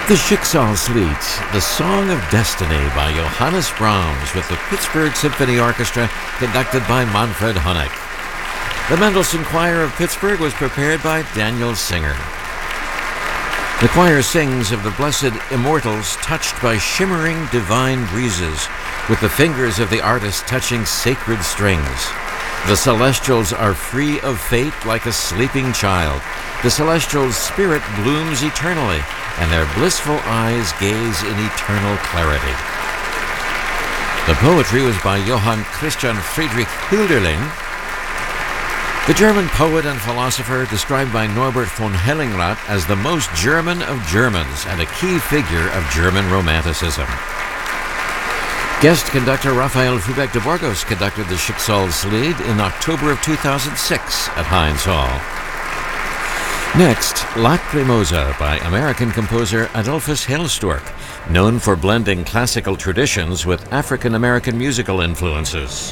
The Schicksalslied, the Song of Destiny by Johannes Brahms with the Pittsburgh Symphony Orchestra conducted by Manfred Honeck. The Mendelssohn Choir of Pittsburgh was prepared by Daniel Singer. The choir sings of the blessed immortals touched by shimmering divine breezes, with the fingers of the artist touching sacred strings. The celestials are free of fate like a sleeping child. The celestial's spirit blooms eternally, and their blissful eyes gaze in eternal clarity. The poetry was by Johann Christian Friedrich Hölderlin. The German poet and philosopher described by Norbert von Hellingrath as the most German of Germans and a key figure of German Romanticism. Guest conductor Rafael Fubec de Burgos conducted the Schicksalslied in October of 2006 at Heinz Hall. Next, Lacrimosa by American composer Adolphus Hailstork, known for blending classical traditions with African-American musical influences.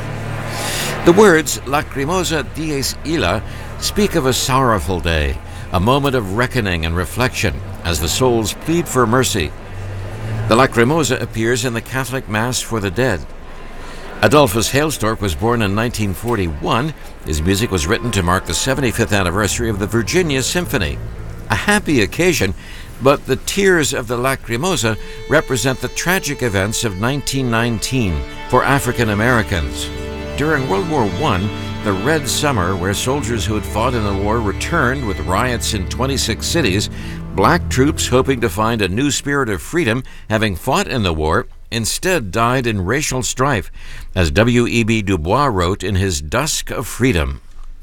The words Lacrimosa dies illa speak of a sorrowful day, a moment of reckoning and reflection as the souls plead for mercy. The Lacrimosa appears in the Catholic Mass for the Dead. Adolphus Hailstork was born in 1941. His music was written to mark the 75th anniversary of the Virginia Symphony. A happy occasion, but the tears of the Lacrimosa represent the tragic events of 1919 for African Americans. During World War I, the Red Summer, where soldiers who had fought in the war returned with riots in 26 cities, black troops hoping to find a new spirit of freedom, having fought in the war, instead died in racial strife, as W.E.B. Du Bois wrote in his Dusk of Freedom.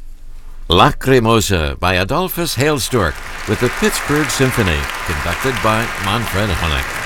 Lacrimosa by Adolphus Hailstork with the Pittsburgh Symphony, conducted by Manfred Honeck.